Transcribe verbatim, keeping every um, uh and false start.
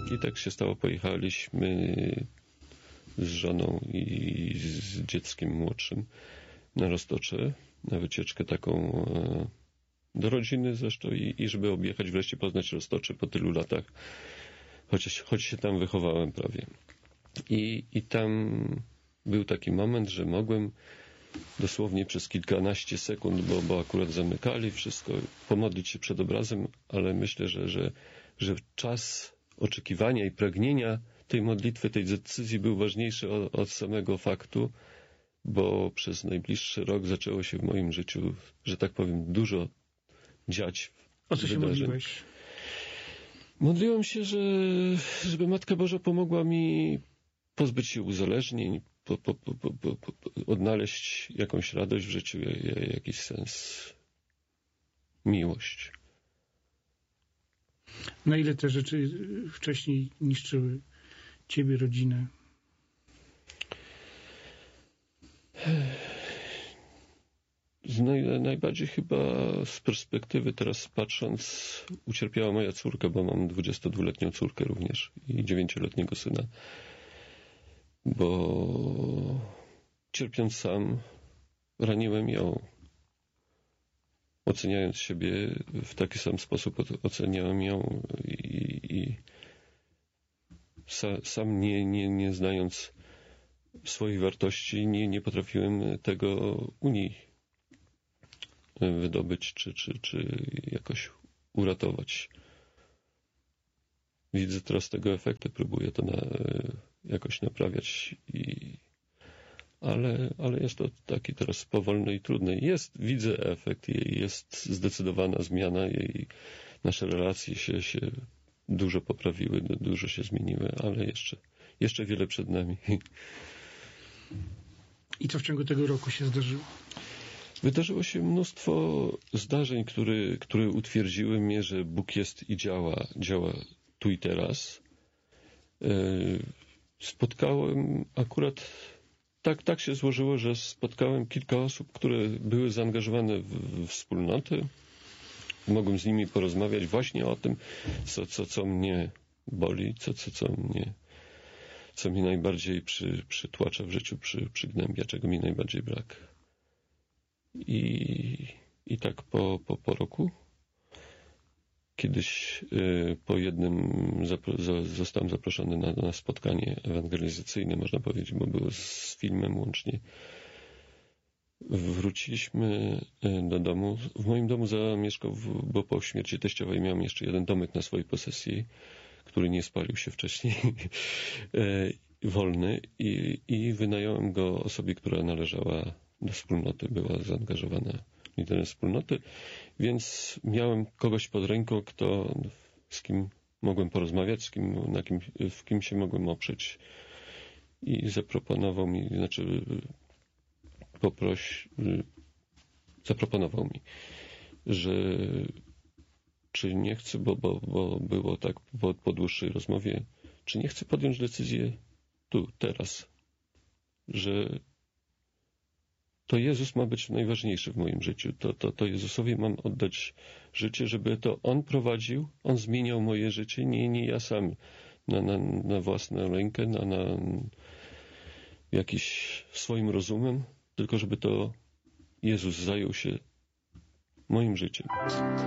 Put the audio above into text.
I tak się stało, pojechaliśmy z żoną i z dzieckiem młodszym na Roztocze, na wycieczkę taką do rodziny zresztą i, i żeby objechać, wreszcie poznać Roztocze po tylu latach, chociaż, choć się tam wychowałem prawie. I, i tam był taki moment, że mogłem dosłownie przez kilkanaście sekund, bo, bo akurat zamykali wszystko, pomodlić się przed obrazem, ale myślę, że, że, że czas oczekiwania i pragnienia tej modlitwy, tej decyzji był ważniejszy od, od samego faktu, bo przez najbliższy rok zaczęło się w moim życiu, że tak powiem, dużo dziać. O co się modliłeś? Modliłem się, że, żeby Matka Boża pomogła mi pozbyć się uzależnień, po, po, po, po, po, odnaleźć jakąś radość w życiu, jakiś sens, miłość. Na ile te rzeczy wcześniej niszczyły ciebie, rodzinę? Z naj, najbardziej chyba z perspektywy teraz patrząc, ucierpiała moja córka, bo mam dwudziestodwuletnią córkę również i dziewięcioletniego syna. Bo cierpiąc sam, raniłem ją. Oceniając siebie w taki sam sposób, oceniałem ją i, i sa, sam nie, nie, nie znając swoich wartości, nie, nie potrafiłem tego u niej wydobyć, czy, czy, czy jakoś uratować. Widzę teraz tego efekty, próbuję to na, jakoś naprawiać, i, ale, ale jest to taki teraz powolny i trudny. Jest, widzę efekt, jest zdecydowana zmiana i nasze relacje się, się dużo poprawiły, dużo się zmieniły, ale jeszcze, jeszcze wiele przed nami. I co w ciągu tego roku się zdarzyło? Wydarzyło się mnóstwo zdarzeń, które, które utwierdziły mnie, że Bóg jest i działa, działa tu i teraz. Spotkałem akurat, tak, tak się złożyło, że spotkałem kilka osób, które były zaangażowane w, w wspólnoty. Mogłem z nimi porozmawiać właśnie o tym, co, co, co mnie boli, co, co, co mnie, co mi najbardziej przy, przytłacza w życiu, przy, przygnębia, czego mi najbardziej brak. I, i tak po, po, po roku kiedyś y, po jednym zapro, za, zostałem zaproszony na, na spotkanie ewangelizacyjne, można powiedzieć, bo było z filmem łącznie. Wróciliśmy do domu. W moim domu zamieszkał, bo po śmierci teściowej miałem jeszcze jeden domek na swojej posesji, który nie spalił się wcześniej, wolny, i, i wynająłem go osobie, która należała do wspólnoty, była zaangażowana w liderem wspólnoty, więc miałem kogoś pod ręką, kto, z kim mogłem porozmawiać, z kim, na kim, w kim się mogłem oprzeć, i zaproponował mi, znaczy poproś, zaproponował mi, że czy nie chcę, bo, bo, bo było tak po, po dłuższej rozmowie, czy nie chcę podjąć decyzję tu, teraz, że to Jezus ma być najważniejszy w moim życiu. To, to, to Jezusowi mam oddać życie, żeby to On prowadził, On zmieniał moje życie, nie, nie ja sam na, na, na własną rękę, na, na jakiś swoim rozumem, tylko żeby to Jezus zajął się moim życiem.